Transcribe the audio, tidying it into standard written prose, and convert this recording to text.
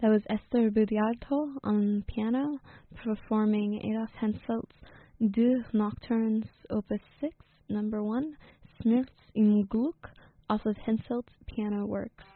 That was Esther Budiarto on piano, performing Adolf Henselt's Deux Nocturnes, Opus 6, number 1, Smirts im Glück, off of Henselt's piano works.